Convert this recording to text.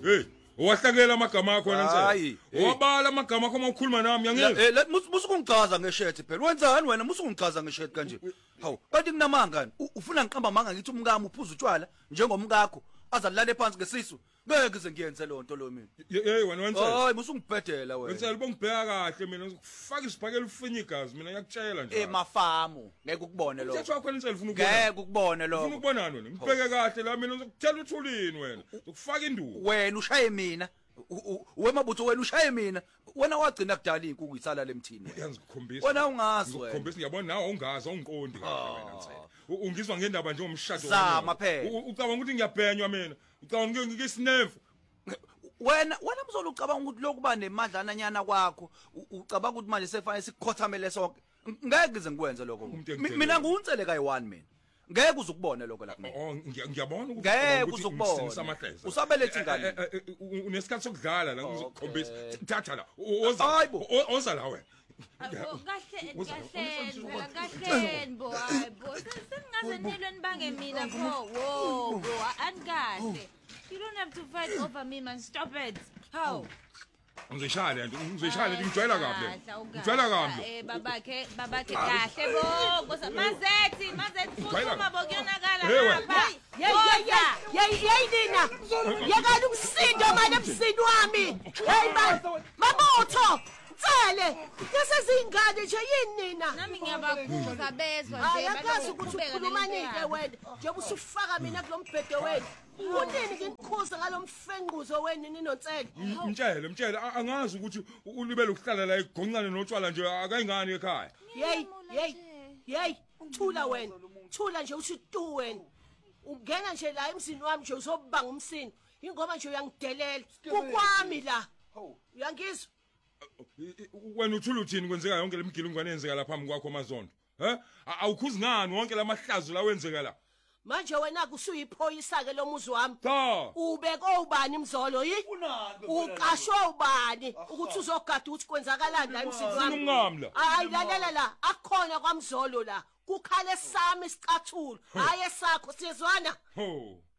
Hey, wahlakela amagama akho Nontsele. Wabala amagama akho mawukhuluma nami yangizwa. Musukungichaza ngeshethi phela. Wenzani wena musukungichaza ngeshethi kanje? Hawu, kanti kunamanga ufuna ngiqamba amanga ngithi umngami uphuza utshwala njengomkakho azalale phansi ngesisu. Ngeke ze ngiyenze lonto lo mina. Hey wena Nontsele. Hayi musungibhedela wena. Nontsele bongibheka kahle mina ngifaka isibhakela ufinya igazi mina ngiyakutshela nje. Emafamu ngeke ukubone lo. Umthetho wakho Nontsele ufuna ukubona. Ngeke ukubone lo. Ufuna ukubonani wena? Ngibheke kahle la mina ngizokutshela uthulini wena. Ukufaka induku. Wena ushaye mina. Wemabutho wena ushaye mina. Wena wagcina kudala inkukhu isala lemthini. Ngiyazikhombisa. Wena ungazi wena. Ngikhombisa ngiyabona nawe ungazi awungiqondi kahle wena Nontsele. Ungizwa ngendaba nje ngomshado Zama phela. Ucabanga ukuthi ngiyabhenywa mina. Ucabanga ngikisinefu. Wena mzolo ucabanga ukuthi lokuba nemadlana nyana kwakho ucabanga ukuthi manje sefanele sikukhothamele sonke ngeke ize ngikwenze lokho mina ngiwuntsele kayi1 mina ngeke uzukubone lokho la mina ngiyabona ukuthi ngeke uzukubona usabelethe ingane unesikhathi sokudlala la ngizokukhombisa thatha la oza la wena kahle bo hayibo sengazenelweni bange mina wo angahle. You don't have to fight over me, man. Stop it. How? Ngizoyishaya ngijwayela kahle. Ngijwayela kahle. Babakhe kahle bo. Mazethi futhuma bokuyonakala lapha. Hey nina. Yakala ukusinda manje emsini wami. Hey mabutho. Tsele. Yasezingane nje yini nina? Nami ngiyabakhuza bezwa nje ayakazi ukuthi ukhuluma nike wena. Njengoba usufaka mina kulombhedo wena. Unini nginikhuza ngalomfenguzo wenu Nontsele? Mtshele angazi ukuthi ulibele ukuhlala la igonqane notshwala nje akayingani ekhaya. Hey thula wena. Thula nje uthi tu wena. Ungena nje la emsini wami nje uzobanga umsini. Ingoba nje uyangidelela. Kukwami la. Uyangizwa? Wena uthula uthini kwenzeka yonke lemgilingwane yenzeka lapha phambi kwakho amazondo? Awukhuzi ngani wonke lamahlazo la wenzeka la? Manje wena kusuyiphoyisa ke lo muzi wami. Cha. Ubeke ubani Mzolo yi? Uqashwe ubani ukuthi uzogada ukuthi kwenzakalani la emsini wami? Ungamla. Hayi lalela la, akukhona kwaMzolo la. Kukhale sami isicathulo, hayi esakho sizwana. Ho.